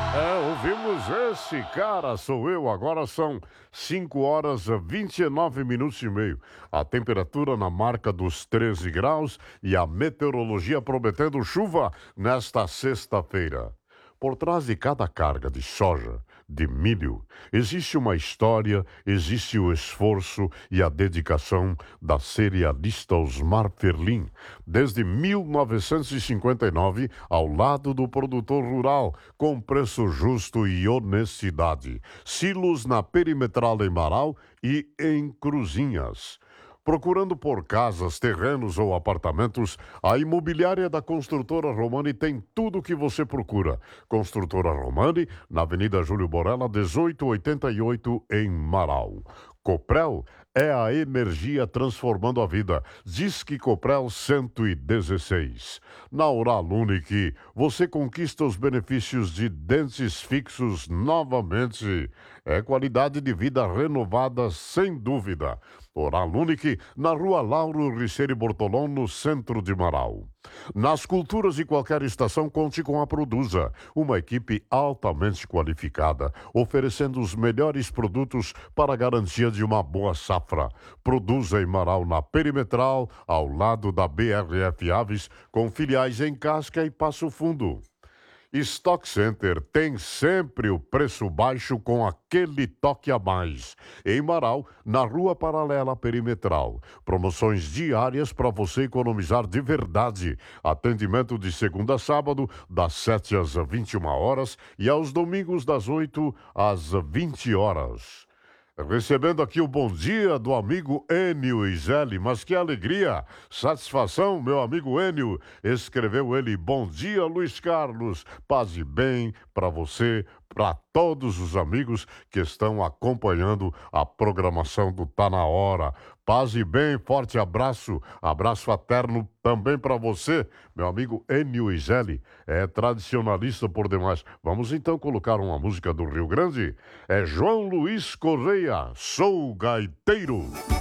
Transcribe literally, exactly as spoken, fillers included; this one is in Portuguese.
É, ouvimos esse cara, sou eu. Agora são cinco horas e vinte e nove minutos e meio. A temperatura na marca dos treze graus e a meteorologia prometendo chuva nesta sexta-feira. Por trás de cada carga de soja, de milho, existe uma história, existe o esforço e a dedicação da cerealista Osmar Ferlin, desde mil novecentos e cinquenta e nove, ao lado do produtor rural, com preço justo e honestidade. Silos na Perimetral em Marau e em Cruzinhas. Procurando por casas, terrenos ou apartamentos, a imobiliária da Construtora Romani tem tudo o que você procura. Construtora Romani, na Avenida Júlio Borella, dezoito oitenta e oito, em Marau. Coprel é a energia transformando a vida. Disque Coprel cento e dezesseis. Na Oral Unique, você conquista os benefícios de dentes fixos novamente. É qualidade de vida renovada, sem dúvida. Oral Unique, na Rua Lauro Riceri Bortolão, no centro de Marau. Nas culturas de qualquer estação, conte com a Produza, uma equipe altamente qualificada, oferecendo os melhores produtos para a garantia de uma boa safra. Produza em Marau, na Perimetral, ao lado da B R F Aves, com filiais em Casca e Passo Fundo. Stock Center tem sempre o preço baixo com aquele toque a mais. Em Marau, na Rua Paralela Perimetral. Promoções diárias para você economizar de verdade. Atendimento de segunda a sábado, das sete às vinte e uma horas e aos domingos das oito às vinte horas. Recebendo aqui o bom dia do amigo Enio Iseli, mas que alegria, satisfação, meu amigo Enio. Escreveu ele: bom dia, Luiz Carlos, paz e bem para você, para todos os amigos que estão acompanhando a programação do Tá Na Hora. Paz e bem, forte abraço, abraço fraterno também para você, meu amigo Enio Iseli, é tradicionalista por demais. Vamos então colocar uma música do Rio Grande? É João Luiz Correia, Sou Gaiteiro.